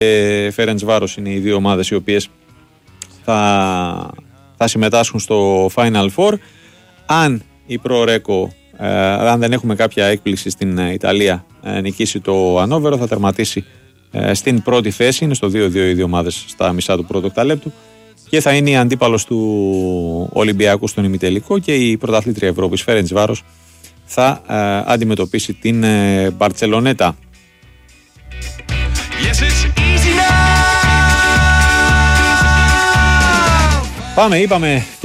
Φέρεντσβάρος είναι οι δύο ομάδες οι οποίες θα συμμετάσχουν στο Final Four. Αν η Pro-Reco, αν δεν έχουμε κάποια έκπληξη στην Ιταλία, νικήσει το Ανόβερο, θα τερματίσει στην πρώτη θέση. Είναι στο 2-2 οι δύο ομάδες στα μισά του πρώτου οκταλέπτου και θα είναι η αντίπαλος του Ολυμπιακού στον ημιτελικό, και η πρωταθλήτρια Ευρώπης Φέρεντσβάρος θα αντιμετωπίσει την Μπαρτσελονέτα. Είπαμε και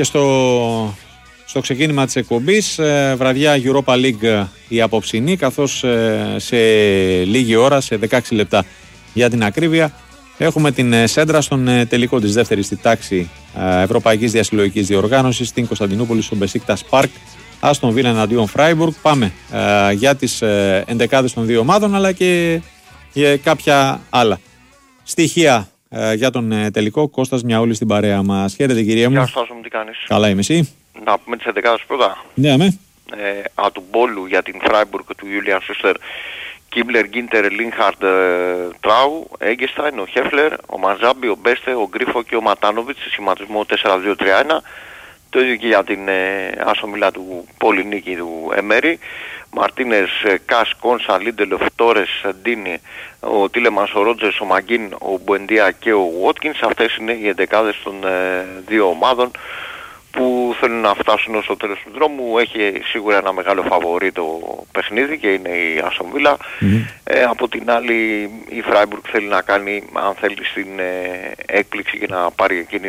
στο ξεκίνημα της εκπομπής, βραδιά Europa League η απόψινή, καθώς σε λίγη ώρα, σε 16 λεπτά για την ακρίβεια, έχουμε την σέντρα στον τελικό της δεύτερης στη τάξη Ευρωπαϊκής Διασυλλογικής Διοργάνωσης στην Κωνσταντινούπολη, στο Μπεσίκτας Πάρκ, Άστον Βίλα εναντίον Φράιμπουργκ. Πάμε για τις εντεκάδες των δύο ομάδων, αλλά και για κάποια άλλα στοιχεία για τον τελικό. Κώστας Μιαούλης στην παρέα μας. Χαίρετε, κυρία μου. Γεια σας, τι κάνεις? Καλά είμαι, εσύ? Να πούμε τις εντεκάδες πρώτα. Ναι, με. Ατουμπόλου για την Φράιμπουργκ του Γιούλιαν Σούστερ, Κίμπλερ, Γκίντερ, Λίνχαρντ, Τράου, Έγκεστάιν, ο Χέφλερ, ο Μαζάμπι, ο Μπέστε, ο Γκρίφο και ο Ματάνοβιτς σε σχηματισμό 4-2-3-1. Το ίδιο και για την Άστον Βίλα του Πολυνίκη του Εμέρι. Μαρτίνες, Κας, Κόνσα, Λίντελοφ, Τόρες, Ντίνι, ο Τίλεμανς, ο Ρότζερς, ο Μαγκίν, ο Μπουεντία και ο Βότκινς. Αυτές είναι οι εντεκάδες των δύο ομάδων που θέλουν να φτάσουν ως το τέλος του δρόμου. Έχει σίγουρα ένα μεγάλο φαβορί το παιχνίδι και είναι η Άστον Βίλα. Από την άλλη η Φράιμπουργκ θέλει να κάνει, αν θέλει, στην έκπληξη και να πάρει εκείνη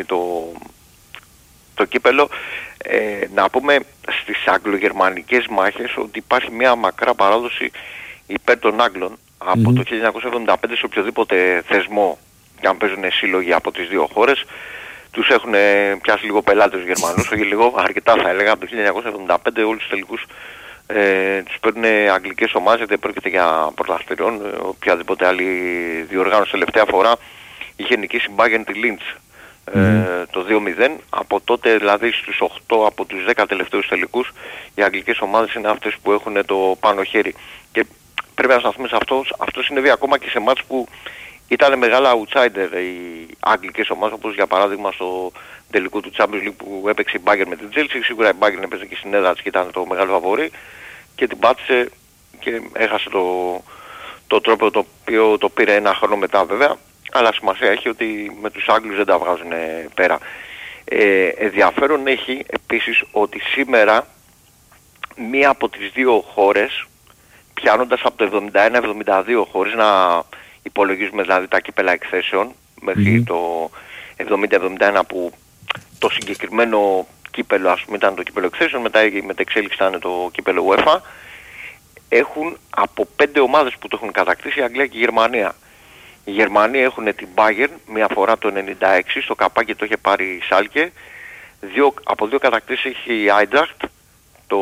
το κύπελο. Να πούμε στις αγγλογερμανικές μάχες ότι υπάρχει μια μακρά παράδοση υπέρ των Άγγλων. Από το 1975 σε οποιοδήποτε θεσμό, και αν παίζουν σύλλογοι από τις δύο χώρες, τους έχουν πιάσει λίγο πελάτες τους Γερμανούς, όχι λίγο, αρκετά θα έλεγα. Από το 1975 όλους τους τελικούς τους παίρνουν αγγλικές ομάδες, είτε πρόκειται για πρωταθλητριών, οποιαδήποτε άλλη διοργάνωση. Τελευταία φορά είχε νικήσει Bayern τη Linz το 2-0. Από τότε, δηλαδή στους 8 από τους 10 τελευταίους τελικούς, οι αγγλικές ομάδες είναι αυτές που έχουν το πάνω χέρι. Και πρέπει να σταθούμε σε αυτό. Αυτό συνέβη ακόμα και σε μάτς που ήταν μεγάλα outsider οι αγγλικές ομάδες, όπως για παράδειγμα στο τελικό του Champions League που έπαιξε η Bayern με την Chelsea. Σίγουρα η Bayern έπαιζε και στην έδρα της και ήταν το μεγάλο φαβορί και την πάτησε και έχασε το τρόπο, το οποίο το πήρε ένα χρόνο μετά βέβαια. Αλλά σημασία έχει ότι με τους Άγγλους δεν τα βγάζουν πέρα. Ενδιαφέρον έχει επίσης ότι σήμερα μία από τις δύο χώρες, πιάνοντας από το 71-72 χωρίς να υπολογίζουμε δηλαδή τα κύπελα εκθέσεων μέχρι το 70-71 που το συγκεκριμένο κύπελο, ας πούμε, ήταν το κύπελο εκθέσεων, μετά η μετεξέλιξη ήταν το κύπελο UEFA, έχουν από 5 ομάδες που το έχουν κατακτήσει η Αγγλία και η Γερμανία. Οι Γερμανοί έχουν την Bayern μία φορά το 96, στο καπάκι το είχε πάρει η Σάλκε. Από 2 κατακτήσεις έχει η Άιντραχτ, το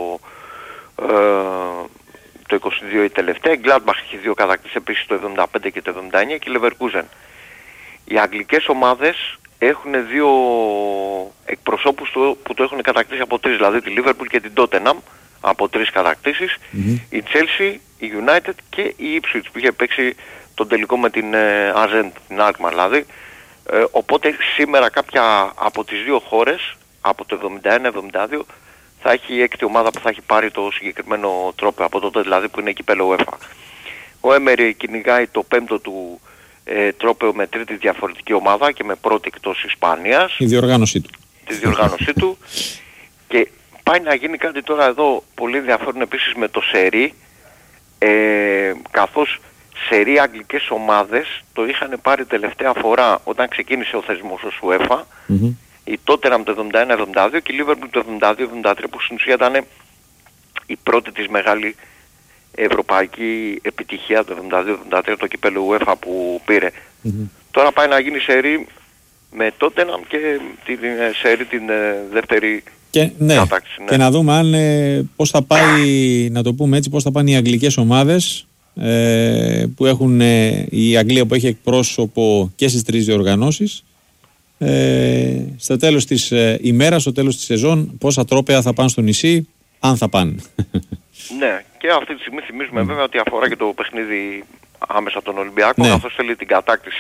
22 η τελευταία. Η Gladbach έχει 2 κατακτήσεις επίσης, το 75 και το 79, και η Leverkusen. Οι αγγλικές ομάδες έχουν 2 εκπροσώπους που το έχουν κατακτήσει από 3, δηλαδή τη Liverpool και την Tottenham από 3 κατακτήσεις. Η Chelsea, η United και η Ipswich που είχε παίξει τον τελικό με την Αζέντ, την Alkmaar δηλαδή. Οπότε σήμερα κάποια από τις δύο χώρες, από το 71-72, θα έχει η έκτη ομάδα που θα έχει πάρει το συγκεκριμένο τρόπαιο, από τότε δηλαδή που είναι κύπελλο UEFA. Ο Έμερι κυνηγάει το 5ο του τρόπαιο με τρίτη διαφορετική ομάδα και με πρώτη εκτός Ισπανίας. Η διοργάνωσή του. Τη διοργάνωσή του. Και πάει να γίνει κάτι τώρα εδώ πολύ ενδιαφέρον επίσης με το σερί, καθώς σερί αγγλικές ομάδες το είχαν πάρει τελευταία φορά όταν ξεκίνησε ο θεσμός ως UEFA, η Tottenham το 71-72 και η Liverpool το 72-73, που στην ουσία ήταν η πρώτη της μεγάλη ευρωπαϊκή επιτυχία, το 72-73, το κύπελλο UEFA που πήρε. Τώρα πάει να γίνει σερί με Tottenham και την σερί την δεύτερη κατάκτηση. Και να δούμε αν πώς θα πάει, να το πούμε έτσι, πώς θα πάνε οι αγγλικές ομάδες που έχουν η Αγγλία που έχει εκπρόσωπο και στις 3 διοργανώσεις, στο τέλος της ημέρας, στο τέλος της σεζόν, πόσα τρόπαια θα πάνε στο νησί, αν θα πάνε. Ναι, και αυτή τη στιγμή θυμίζουμε βέβαια ότι αφορά και το παιχνίδι άμεσα τον Ολυμπιακό, καθώς θέλει την κατάκτηση